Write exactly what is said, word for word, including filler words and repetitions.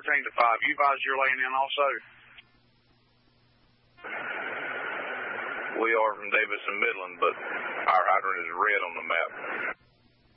thirteen to five. You advise you're laying in also? We are from Davidson, Midland, but our hydrant is red on the map.